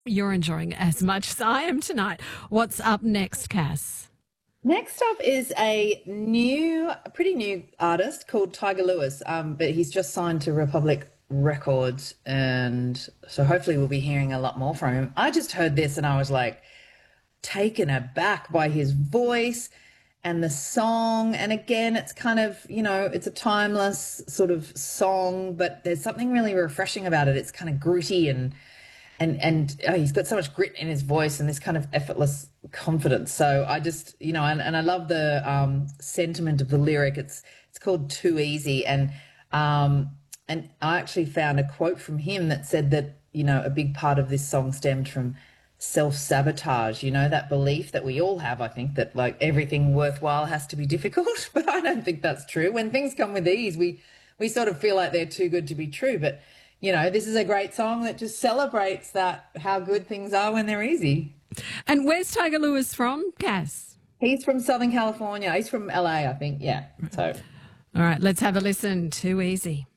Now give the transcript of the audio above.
You're enjoying as much as I am tonight. What's up next, Cass? Next up is a pretty new artist called Tiger Lewis, but he's just signed to Republic Records, and so hopefully we'll be hearing a lot more from him. I just heard this and I was like taken aback by his voice and the song. And again, it's kind of, it's a timeless sort of song, but there's something really refreshing about it. It's kind of gritty and he's got so much grit in his voice and this kind of effortless confidence. So I just, and I love the sentiment of the lyric. It's called Too Easy, and I actually found a quote from him that said that a big part of this song stemmed from self-sabotage. That belief that we all have, I think, that like everything worthwhile has to be difficult, but I don't think that's true. When things come with ease, we sort of feel like they're too good to be true, but this is a great song that just celebrates that, how good things are when they're easy. And where's Tiger Lewis from, Cass? He's from Southern California. He's from LA, I think. Yeah. So. All right, let's have a listen. Too Easy.